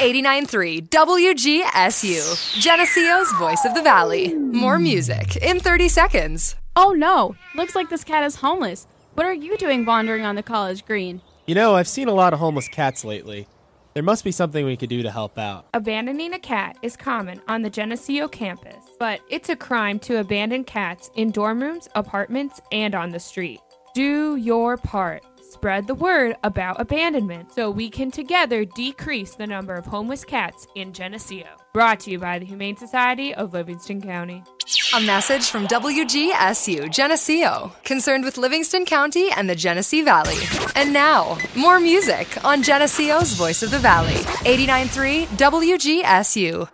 89.3 WGSU, Geneseo's Voice of the Valley. More music in 30 seconds. Oh no, looks like this cat is homeless. What are you doing wandering on the college green? You know, I've seen a lot of homeless cats lately. There must be something we could do to help out. Abandoning a cat is common on the Geneseo campus, but it's a crime to abandon cats in dorm rooms, apartments, and on the street. Do your part. Spread the word about abandonment so we can together decrease the number of homeless cats in Geneseo. Brought to you by the Humane Society of Livingston County. A message from WGSU, Geneseo, concerned with Livingston County and the Genesee Valley. And now, more music on Geneseo's Voice of the Valley, 89.3 WGSU.